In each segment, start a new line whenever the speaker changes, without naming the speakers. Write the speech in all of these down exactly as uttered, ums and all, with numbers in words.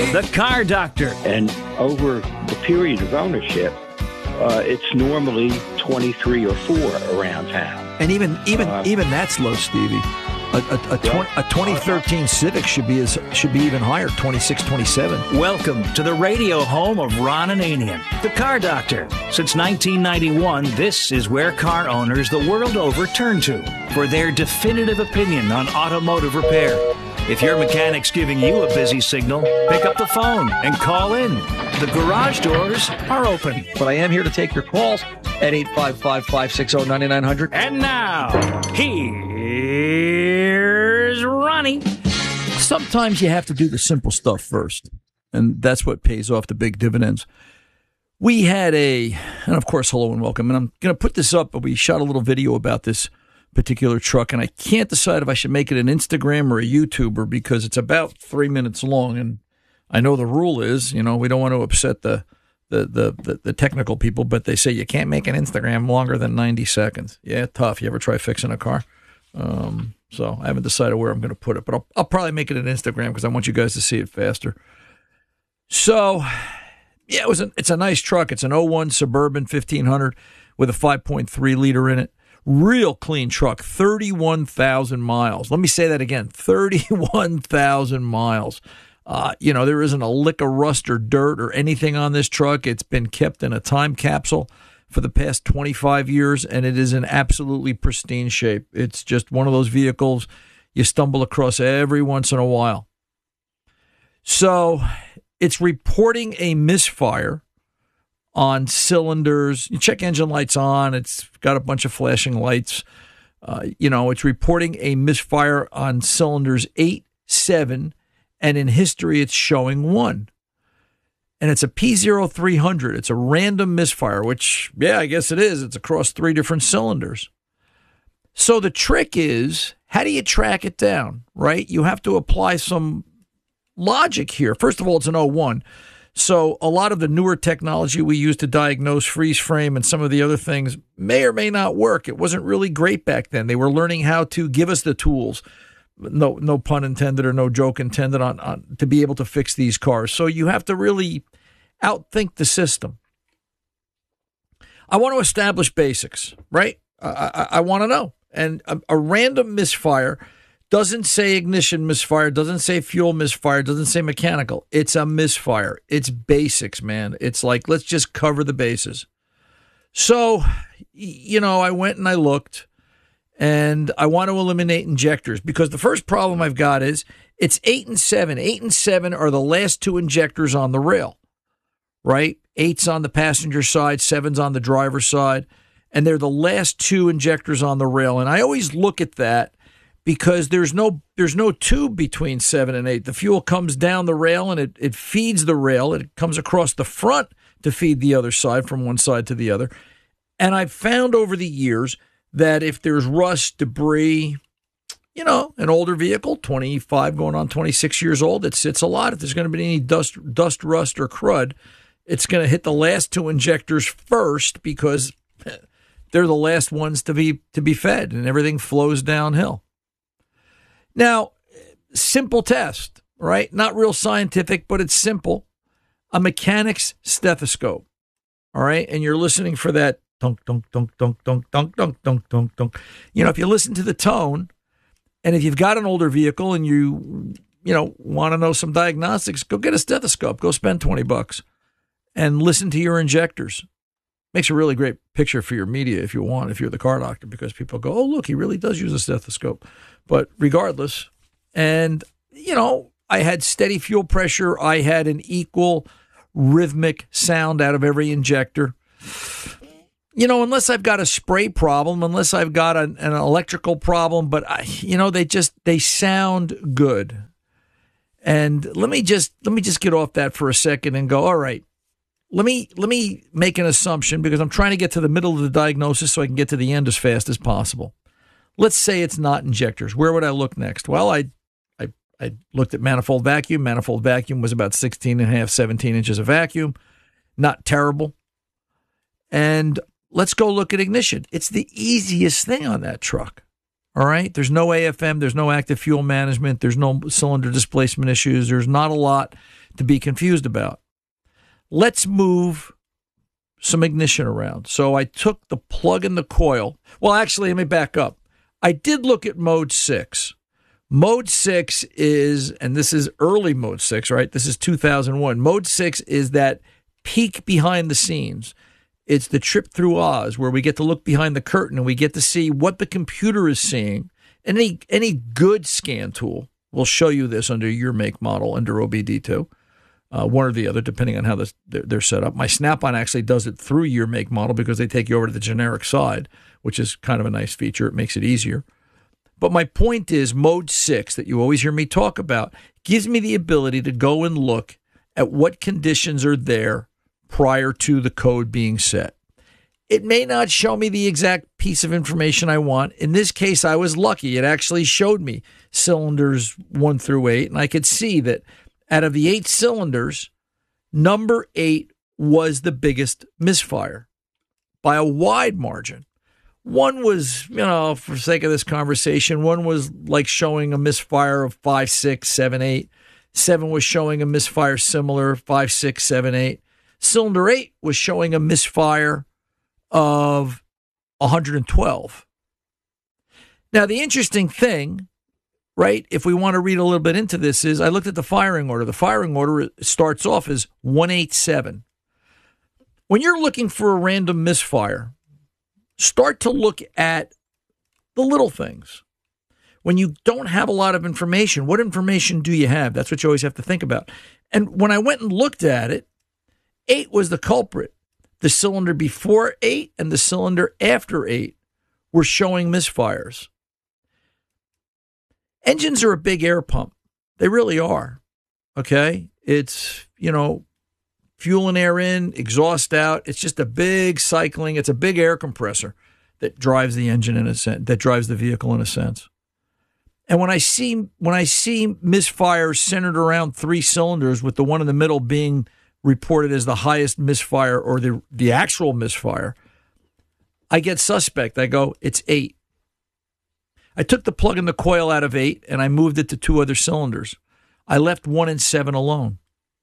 The Car Doctor.
And over the period of ownership, uh, it's normally twenty-three or four around town.
And even even
uh,
even that's low, Stevie. A, a, a, twenty, a twenty thirteen Civic should be as, should be even higher, twenty-six, twenty-seven.
Welcome to the radio home of Ron Ananian, The Car Doctor. Since nineteen ninety-one, this is where car owners the world over turn to for their definitive opinion on automotive repair. If your mechanic's giving you a busy signal, pick up the phone and call in. The garage doors are open.
But I am here to take your calls at eight five five, five six zero, nine nine zero zero.
And now, here's Ronnie.
Sometimes you have to do the simple stuff first, and that's what pays off the big dividends. We had a, and of course, hello and welcome, and I'm going to put this up, but we shot a little video about this particular truck, and I can't decide if I should make it an Instagram or a YouTuber because it's about three minutes long, and I know the rule is, you know, we don't want to upset the the the the, the technical people, but they say you can't make an Instagram longer than ninety seconds. Yeah, tough. You ever try fixing a car? Um, so I haven't decided where I'm going to put it, but I'll, I'll probably make it an Instagram because I want you guys to see it faster. So, yeah, it was a, it's a nice truck. It's an oh one Suburban fifteen hundred with a five point three liter in it. Real clean truck, thirty-one thousand miles. Let me say that again, thirty-one thousand miles. Uh, you know, there isn't a lick of rust or dirt or anything on this truck. It's been kept in a time capsule for the past twenty-five years, and it is in absolutely pristine shape. It's just one of those vehicles you stumble across every once in a while. So it's reporting a misfire on cylinders. You check engine lights on. It's got a bunch of flashing lights. Uh, you know, it's reporting a misfire on cylinders eight, seven, and in history, it's showing one. And it's a P zero three hundred. It's a random misfire, which, yeah, I guess it is. It's across three different cylinders. So the trick is, how do you track it down, right? You have to apply some logic here. First of all, it's an oh one. So a lot of the newer technology we use to diagnose freeze frame and some of the other things may or may not work. It wasn't really great back then. They were learning how to give us the tools, no no pun intended or no joke intended, on, on to be able to fix these cars. So you have to really outthink the system. I want to establish basics, right? I, I, I want to know. And a, a random misfire doesn't say ignition misfire, doesn't say fuel misfire, doesn't say mechanical. It's a misfire. It's basics, man. It's like, let's just cover the bases. So, you know, I went and I looked, and I want to eliminate injectors because the first problem I've got is it's eight and seven. Eight and seven are the last two injectors on the rail, right? Eight's on the passenger side, seven's on the driver's side, and they're the last two injectors on the rail. And I always look at that because there's no there's no tube between seven and eight. The fuel comes down the rail and it, it feeds the rail. It comes across the front to feed the other side from one side to the other. And I've found over the years that if there's rust, debris, you know, an older vehicle, twenty-five going on twenty-six years old, it sits a lot. If there's going to be any dust, dust, rust, or crud, it's going to hit the last two injectors first because they're the last ones to be to be fed, and everything flows downhill. Now, simple test, right? Not real scientific, but it's simple. A mechanic's stethoscope, all right? And you're listening for that dunk, dunk, dunk, dunk, dunk, dunk, dunk, dunk, dunk, dunk. You know, if you listen to the tone, and if you've got an older vehicle and you, you know, want to know some diagnostics, go get a stethoscope. Go spend twenty bucks and listen to your injectors. Makes a really great picture for your media if you want, if you're the car doctor, because people go, oh, look, he really does use a stethoscope. But regardless, and, you know, I had steady fuel pressure. I had an equal rhythmic sound out of every injector. You know, unless I've got a spray problem, unless I've got an, an electrical problem, but, I, you know, they just, they sound good. And let me just, let me just get off that for a second and go, all right. Let me let me make an assumption because I'm trying to get to the middle of the diagnosis so I can get to the end as fast as possible. Let's say it's not injectors. Where would I look next? Well, I I, I looked at manifold vacuum. Manifold vacuum was about sixteen and a half, seventeen inches of vacuum. Not terrible. And let's go look at ignition. It's the easiest thing on that truck. All right? There's no A F M. There's no active fuel management. There's no cylinder displacement issues. There's not a lot to be confused about. Let's move some ignition around. So I took the plug in the coil. Well, actually, let me back up. I did look at mode six. Mode six is, and this is early mode six, right? This is two thousand one. Mode six is that peek behind the scenes. It's the trip through Oz where we get to look behind the curtain and we get to see what the computer is seeing. And any, any good scan tool will show you this under your make model, under O B D two, uh, one or the other, depending on how this, they're, they're set up. My Snap-on actually does it through your make model because they take you over to the generic side, which is kind of a nice feature. It makes it easier. But my point is mode six that you always hear me talk about gives me the ability to go and look at what conditions are there prior to the code being set. It may not show me the exact piece of information I want. In this case, I was lucky. It actually showed me cylinders one through eight, and I could see that out of the eight cylinders, number eight was the biggest misfire by a wide margin. One was, you know, for sake of this conversation, one was like showing a misfire of five, six, seven, eight. Seven was showing a misfire similar, five, six, seven, eight. Cylinder eight was showing a misfire of one hundred twelve. Now, the interesting thing, right, if we want to read a little bit into this, is I looked at the firing order. The firing order starts off as one eighty-seven. When you're looking for a random misfire, start to look at the little things. When you don't have a lot of information, what information do you have? That's what you always have to think about. And when I went and looked at it, eight was the culprit. The cylinder before eight and the cylinder after eight were showing misfires. Engines are a big air pump. They really are. Okay? It's, you know, fuel and air in, exhaust out. It's just a big cycling. It's a big air compressor that drives the engine in a sense, that drives the vehicle in a sense. And when I see when I see misfires centered around three cylinders, with the one in the middle being reported as the highest misfire or the the actual misfire, I get suspect. I go, it's eight. I took the plug in the coil out of eight and I moved it to two other cylinders. I left one and seven alone.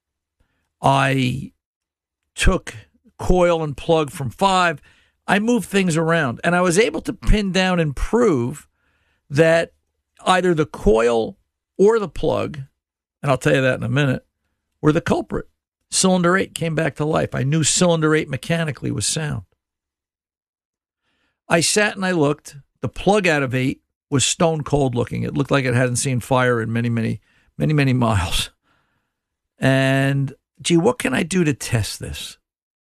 I took coil and plug from five. I moved things around, and I was able to pin down and prove that either the coil or the plug, and I'll tell you that in a minute, were the culprit. Cylinder eight came back to life. I knew cylinder eight mechanically was sound. I sat and I looked. The plug out of eight was stone cold looking. It looked like it hadn't seen fire in many, many, many, many miles. And gee, what can I do to test this?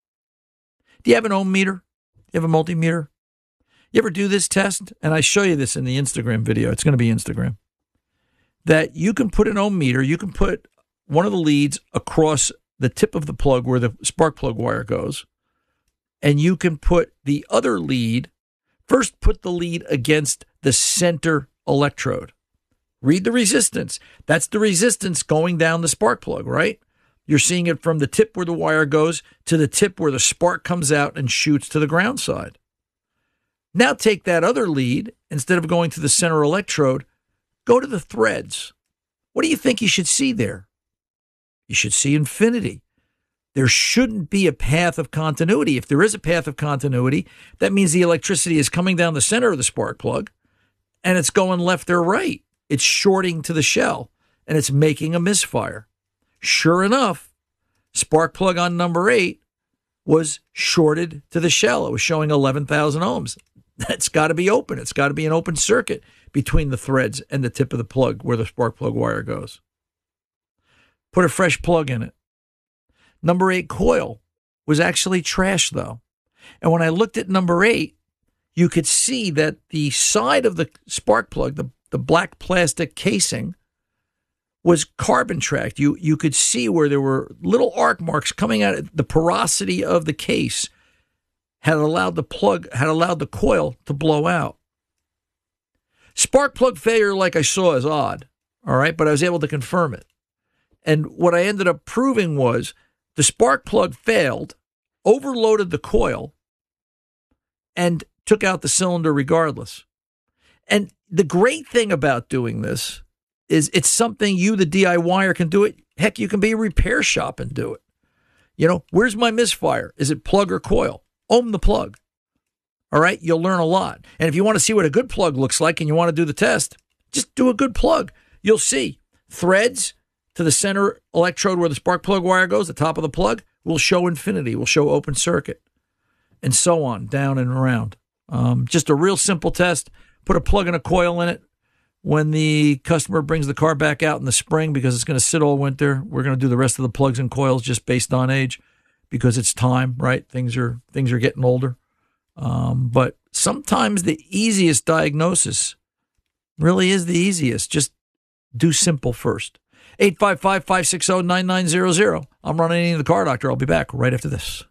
Do you have an ohm meter? Do you have a multimeter? You ever do this test? And I show you this in the Instagram video. It's going to be Instagram. That you can put an ohm meter, you can put one of the leads across the tip of the plug where the spark plug wire goes, and you can put the other lead, first put the lead against the center electrode. Read the resistance. That's the resistance going down the spark plug, right? You're seeing it from the tip where the wire goes to the tip where the spark comes out and shoots to the ground side. Now take that other lead, instead of going to the center electrode, go to the threads. What do you think you should see there? You should see infinity. There shouldn't be a path of continuity. If there is a path of continuity, that means the electricity is coming down the center of the spark plug and it's going left or right. It's shorting to the shell and it's making a misfire. Sure enough, spark plug on number eight was shorted to the shell. It was showing eleven thousand ohms. That's got to be open. It's got to be an open circuit between the threads and the tip of the plug where the spark plug wire goes. Put a fresh plug in it. Number eight coil was actually trash, though. And when I looked at number eight, you could see that the side of the spark plug, the, the black plastic casing, was carbon tracked. You, you could see where there were little arc marks coming out of the porosity of the case had allowed the plug, had allowed the coil to blow out. Spark plug failure, like I saw, is odd, all right, but I was able to confirm it. And what I ended up proving was the spark plug failed, overloaded the coil, and took out the cylinder regardless. And the great thing about doing this is it's something you, the D I Y er, can do it Heck, you can be a repair shop and do it. You know, where's my misfire? Is it plug or coil? Ohm the plug. All right, you'll learn a lot. And if you want to see what a good plug looks like and you want to do the test, just do a good plug. You'll see threads to the center electrode where the spark plug wire goes, the top of the plug, will show infinity, will show open circuit, and so on, down and around. Um, just a real simple test. Put a plug and a coil in it. When the customer brings the car back out in the spring, because it's going to sit all winter, we're going to do the rest of the plugs and coils just based on age, because it's time, right? Things are things are getting older. Um, but sometimes the easiest diagnosis really is the easiest. Just do simple first. eight five five, five six zero, nine nine zero zero. I'm running into the Car Doctor. I'll be back right after this.